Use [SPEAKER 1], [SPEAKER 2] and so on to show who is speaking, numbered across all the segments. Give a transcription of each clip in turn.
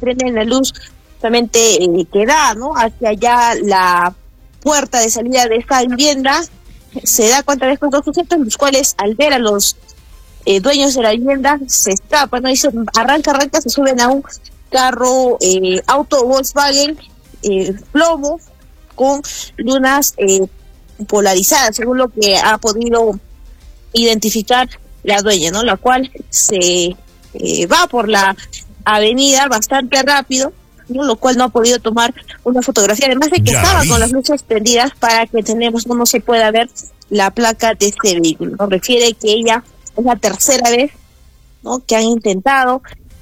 [SPEAKER 1] prenden la luz justamente que da, ¿no?, hacia allá la puerta de salida de esta vivienda. Se da cuenta de estos dos sujetos, los cuales al ver a los dueños de la vivienda se escapan, ¿no? Y se arranca, se suben a un carro, auto Volkswagen, plomo, con lunas polarizadas, según lo que ha podido identificar la dueña, ¿no?, la cual se va por la avenida bastante rápido, ¿no?, lo cual no ha podido tomar una fotografía, además de que estaba con las luces prendidas para que no se pueda ver la placa de este vehículo, ¿no? Refiere que ella es la tercera vez, ¿no?, que han intentado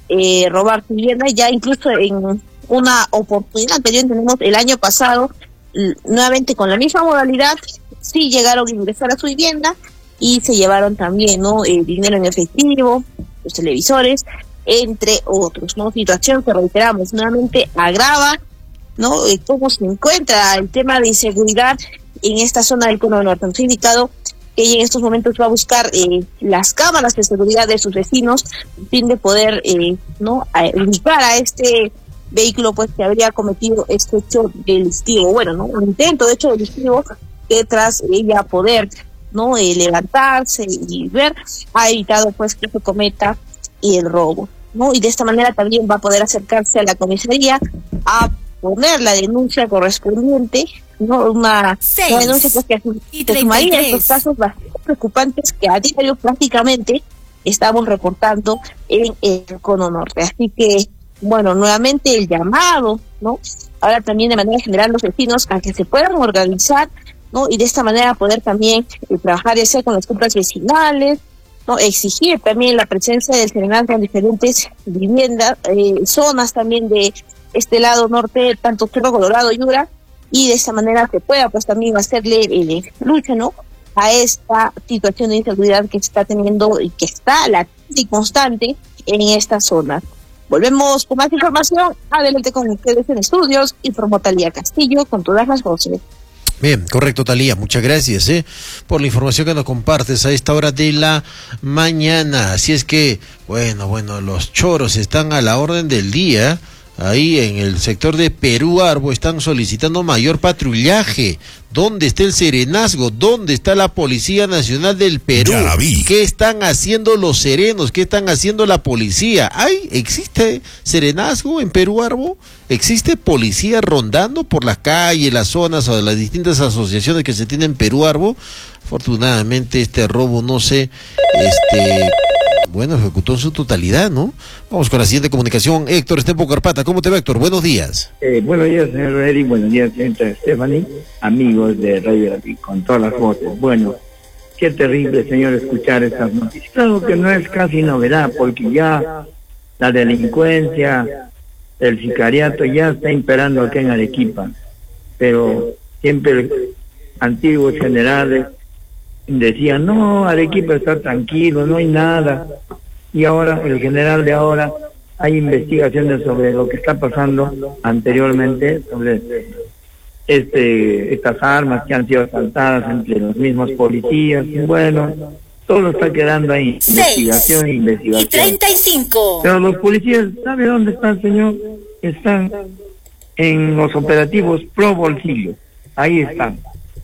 [SPEAKER 1] robar su vivienda. Ya incluso en una oportunidad anterior, tenemos el año pasado, nuevamente con la misma modalidad, sí llegaron a ingresar a su vivienda y se llevaron también, ¿no?, dinero en efectivo, los televisores, entre otros, ¿no? Situación que, reiteramos, nuevamente agrava, ¿no?, cómo se encuentra el tema de inseguridad en esta zona del Cono Norte. Nos ha indicado que ella en estos momentos va a buscar las cámaras de seguridad de sus vecinos, a fin de poder no ubicar a este vehículo, pues, que habría cometido este hecho delictivo. Bueno, ¿no?, un intento de hecho delictivo, que tras ella poder, ¿no?, levantarse y ver, ha evitado, pues, que se cometa el robo, ¿no? Y de esta manera también va a poder acercarse a la comisaría a poner la denuncia correspondiente, ¿no? Una denuncia, pues, que sumaría estos casos bastante preocupantes que a diario prácticamente estamos reportando en el Cono Norte. Así que, bueno, nuevamente el llamado, ¿no?, ahora también de manera general los vecinos a que se puedan organizar, ¿no?, y de esta manera poder también trabajar ya sea con las juntas vecinales, ¿no?, exigir también la presencia del Serenazgo en diferentes viviendas, zonas también de este lado norte, tanto Cerro Colorado, Yura, y de esta manera se pueda, pues, también hacerle lucha, ¿no?, a esta situación de inseguridad que se está teniendo y que está latente y constante en esta zona. Volvemos con más información. Adelante con ustedes en estudios, informó Talía Castillo con todas las voces.
[SPEAKER 2] Bien, correcto, Talía, muchas gracias por la información que nos compartes a esta hora de la mañana. Así es que, bueno, los choros están a la orden del día. Ahí en el sector de Perú Arbo están solicitando mayor patrullaje. ¿Dónde está el Serenazgo? ¿Dónde está la Policía Nacional del Perú? ¿Qué están haciendo los serenos? ¿Qué están haciendo la policía? ¿Existe Serenazgo en Perú Arbo? ¿Existe policía rondando por las calles, las zonas o de las distintas asociaciones que se tienen en Perú Arbo? Afortunadamente este robo no se ejecutó en su totalidad, ¿no? Vamos con la siguiente comunicación. Héctor Estempo Carpata, ¿cómo te va, Héctor? Buenos días.
[SPEAKER 3] Buenos días, señor Eric, buenos días, señorita Stephanie, amigos de Radio con todas las voces. Bueno, qué terrible, señor, escuchar estas noticias. Claro que no es casi novedad, porque ya la delincuencia, el sicariato ya está imperando acá en Arequipa, pero siempre antiguos generales decían, no, Arequipa está tranquilo, no hay nada, y ahora el general de ahora, hay investigaciones sobre lo que está pasando anteriormente, sobre estas armas que han sido asaltadas entre los mismos policías, y bueno, todo está quedando ahí, investigación.
[SPEAKER 4] 6:35.
[SPEAKER 3] Pero los policías, ¿sabe dónde están, señor? Están en los operativos pro bolsillo, ahí están,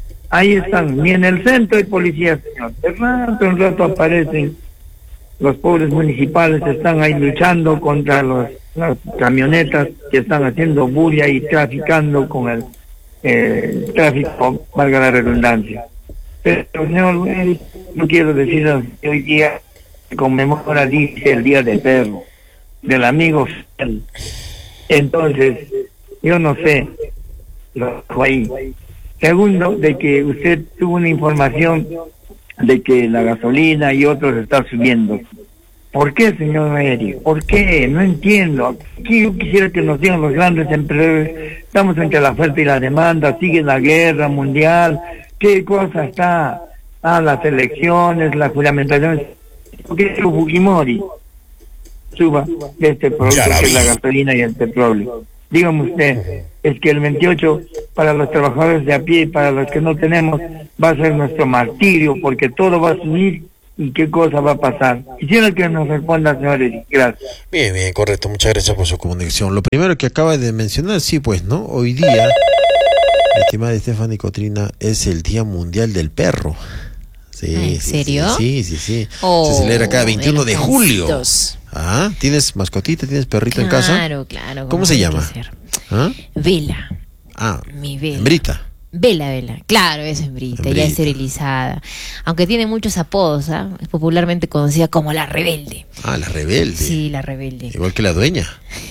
[SPEAKER 3] ni en el centro hay policías, señor. De un rato aparecen los pobres municipales, están ahí luchando contra las camionetas que están haciendo bulla y traficando con el tráfico, valga la redundancia. Pero, señor, no quiero decir que hoy día se conmemora, dice, el Día del Perro, del amigo fiel. Entonces, yo no sé, lo dejo ahí. Segundo, de que usted tuvo una información de que la gasolina y otros están subiendo. ¿Por qué, señor Eric? ¿Por qué? No entiendo. Aquí yo quisiera que nos digan los grandes empresarios. Estamos entre la oferta y la demanda, sigue la guerra mundial. ¿Qué cosa está? Las elecciones, la juramentación. ¿Por qué Fujimori suba de este producto que es la gasolina y el petróleo? Dígame usted, es que el 28 para los trabajadores de a pie y para los que no tenemos va a ser nuestro martirio, porque todo va a subir y qué cosa va a pasar. Quisiera que nos responda, señor Eric. Gracias.
[SPEAKER 2] Bien, bien, correcto. Muchas gracias por su comunicación. Lo primero que acaba de mencionar, sí, pues, ¿no? Hoy día, estimada Stephanie Cotrina, es el Día Mundial del Perro. Sí,
[SPEAKER 4] ¿En serio?
[SPEAKER 2] Sí. Se celebra cada 21 de julio. Ah, ¿tienes mascotita? ¿Tienes perrito en casa?
[SPEAKER 4] Claro.
[SPEAKER 2] ¿Cómo se llama? ¿Ah?
[SPEAKER 4] Vela.
[SPEAKER 2] Ah,
[SPEAKER 4] Mi Vela.
[SPEAKER 2] hembrita.
[SPEAKER 4] Vela. Claro, es hembrita, ya es esterilizada. Aunque tiene muchos apodos, ¿ah? Es popularmente conocida como la rebelde.
[SPEAKER 2] Ah, la rebelde.
[SPEAKER 4] Sí, la rebelde.
[SPEAKER 2] Igual que la dueña.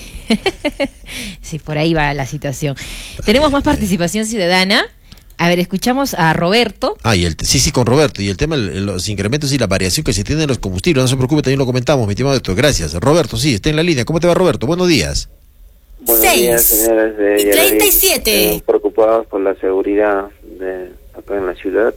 [SPEAKER 4] Sí, por ahí va la situación. Tenemos más participación ciudadana. A ver, escuchamos a Roberto.
[SPEAKER 2] Ah, sí, con Roberto. Y el tema, los incrementos y la variación que se tiene en los combustibles. No se preocupe, también lo comentamos, mi estimado doctor. Gracias. Roberto, sí, está en la línea. ¿Cómo te va, Roberto? Buenos días.
[SPEAKER 5] Buenos días, señoras de Yaraví.
[SPEAKER 4] 37.
[SPEAKER 5] Preocupados por la seguridad acá en la ciudad.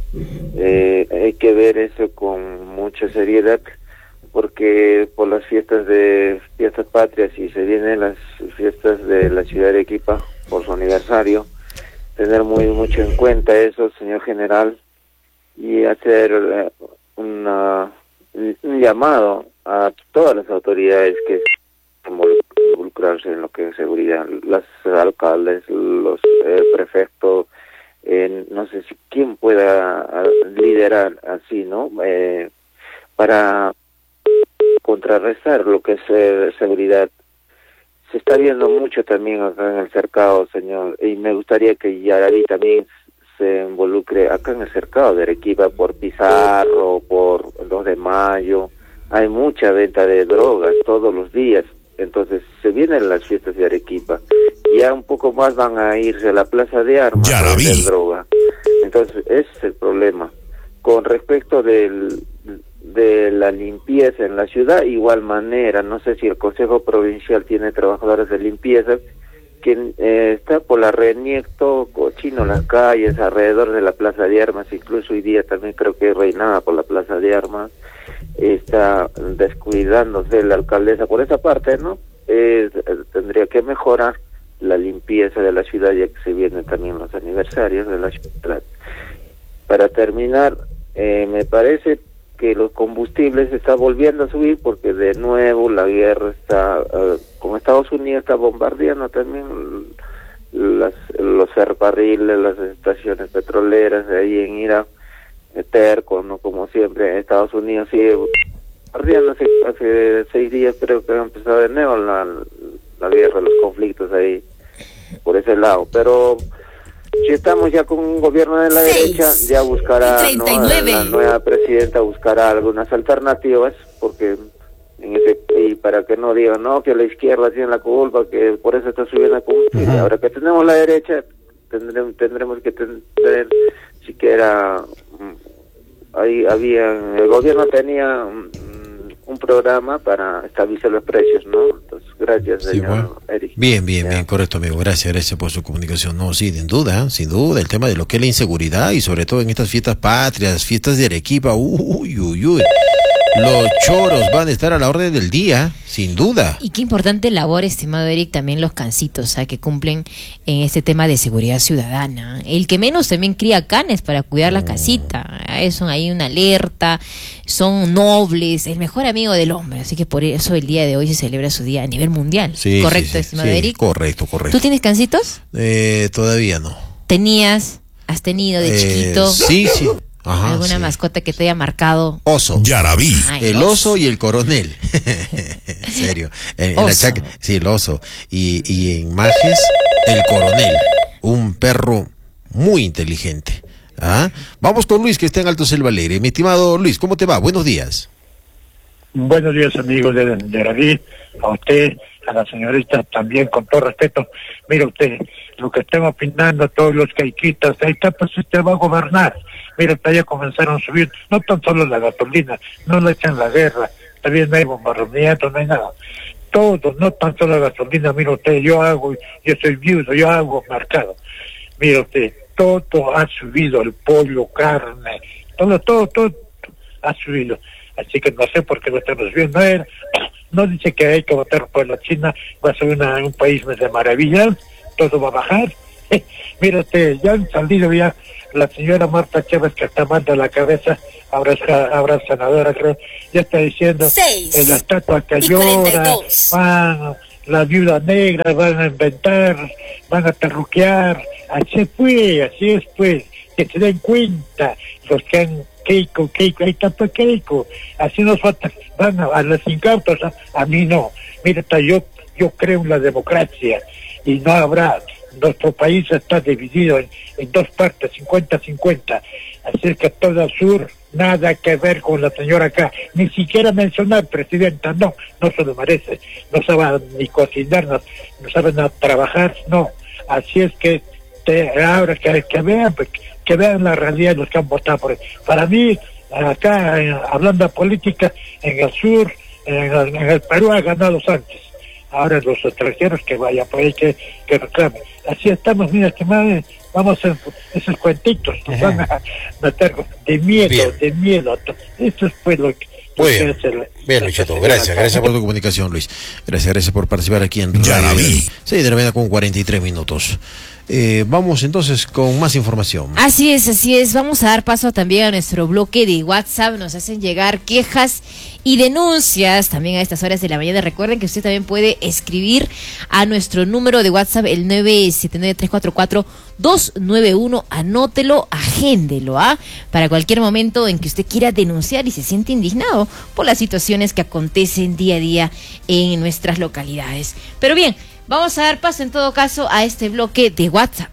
[SPEAKER 5] Hay que ver eso con mucha seriedad, porque por las fiestas patrias y se vienen las fiestas de la ciudad de Arequipa por su aniversario, tener mucho en cuenta eso, señor general, y hacer un llamado a todas las autoridades que involucrarse en lo que es seguridad, los alcaldes, los prefectos, no sé si quién pueda liderar así, ¿no? Para contrarrestar lo que es seguridad. Se está viendo mucho también acá en el cercado, señor, y me gustaría que Yaraví también se involucre acá en el cercado de Arequipa, por Pizarro, por 2 de Mayo. Hay mucha venta de drogas todos los días, entonces se vienen las fiestas de Arequipa. Ya un poco más van a irse a la Plaza de Armas a vender droga. Entonces ese es el problema. Con respecto de la limpieza en la ciudad, igual manera, no sé si el Consejo Provincial tiene trabajadores de limpieza, que está por la Reniecto, cochino las calles, alrededor de la Plaza de Armas, incluso hoy día también creo que reinaba por la Plaza de Armas, está descuidándose la alcaldesa por esa parte, ¿no? Tendría que mejorar la limpieza de la ciudad, ya que se vienen también los aniversarios de la ciudad. Para terminar, me parece que los combustibles se está volviendo a subir, porque de nuevo la guerra está, con Estados Unidos está bombardeando también los ferrocarriles, las estaciones petroleras de ahí en Irak, terco, ¿no? Como siempre, Estados Unidos sigue bombardeando. Hace 6 días creo que ha empezado de nuevo la guerra, los conflictos ahí, por ese lado, pero si estamos ya con un gobierno de la derecha, ya buscará, ¿no? La nueva presidenta buscará algunas alternativas, porque y para que no digan, no, que la izquierda tiene la culpa, que por eso está subiendo el combustible. Ahora que tenemos la derecha, tendremos que tener siquiera el gobierno tenía un programa para estabilizar los precios, ¿no? Entonces, gracias, señor Eric.
[SPEAKER 2] Bien, correcto, amigo. Gracias por su comunicación. No, sí, sin duda, el tema de lo que es la inseguridad, y sobre todo en estas fiestas patrias, fiestas de Arequipa, uy. Los choros van a estar a la orden del día, sin duda.
[SPEAKER 4] Y qué importante labor, estimado Eric, también los cancitos, que cumplen en este tema de seguridad ciudadana. El que menos también cría canes para cuidar la casita. Son ahí una alerta, son nobles, el mejor amigo del hombre. Así que por eso el día de hoy se celebra su día a nivel mundial.
[SPEAKER 2] Sí,
[SPEAKER 4] ¿correcto, estimado Eric?
[SPEAKER 2] Correcto.
[SPEAKER 4] ¿Tú tienes cancitos?
[SPEAKER 2] Todavía no.
[SPEAKER 4] ¿Has tenido de chiquito?
[SPEAKER 2] Sí. Ajá,
[SPEAKER 4] ¿alguna mascota que te haya marcado?
[SPEAKER 2] Oso.
[SPEAKER 6] Yaraví.
[SPEAKER 2] El oso y el coronel. En serio. En la sí, el oso. Y en Majes, el coronel. Un perro muy inteligente. Vamos con Luis, que está en Alto Selva Alegre. Mi estimado Luis, ¿cómo te va? Buenos días.
[SPEAKER 7] Buenos días, amigos de Yaraví, a usted, a la señorita también, con todo respeto. Mire usted, lo que están opinando todos los caiquitas, ahí está, pues usted va a gobernar. Mire, ya comenzaron a subir, no tan solo la gasolina, no le echan la guerra, también no hay bombardeamiento, no hay nada. Todo, no tan solo la gasolina, mire usted, yo soy viudo, yo hago mercado. Mire usted, todo ha subido, el pollo, carne, todo ha subido. Así que no sé por qué lo estamos viendo. No dice que hay que votar por la China, va a ser un país de maravilla, todo va a bajar. Mira, ya han salido ya la señora Marta Chávez, que está mal de la cabeza, ahora senadora, creo, ya está diciendo, la estatua que llora, la viuda negra, van a inventar, van a terruquear, así es pues, que se den cuenta, los que han Keiko, ahí está pues Keiko, así nos van a los incautos, a mí no, mira, yo creo en la democracia, y no habrá, nuestro país está dividido en dos partes, 50-50, así es que todo el sur, nada que ver con la señora acá, ni siquiera mencionar presidenta, no se lo merece, no sabe ni cocinar, no sabe nada trabajar, no, así es que ahora que vean la realidad de los que han votado por él. Para mí, acá, hablando de política, en el sur, en el Perú ha ganado Sánchez. Ahora los extranjeros que vayan por ahí, que reclamen. Así estamos, mira, que madre, vamos a esos cuentitos, nos van a meter de miedo. Eso es pues lo que...
[SPEAKER 2] Bien, Luisito, gracias por tu comunicación, Luis. Gracias por participar aquí en
[SPEAKER 6] Ya la vi.
[SPEAKER 2] 6 de la mañana con 43 minutos. Vamos entonces con más información.
[SPEAKER 4] Así es. Vamos a dar paso también a nuestro bloque de WhatsApp. Nos hacen llegar quejas y denuncias también a estas horas de la mañana. Recuerden que usted también puede escribir a nuestro número de WhatsApp, el 979-344-291. Anótelo, agéndelo, para cualquier momento en que usted quiera denunciar y se siente indignado por las situaciones que acontecen día a día en nuestras localidades. Pero bien, vamos a dar paso en todo caso a este bloque de WhatsApp.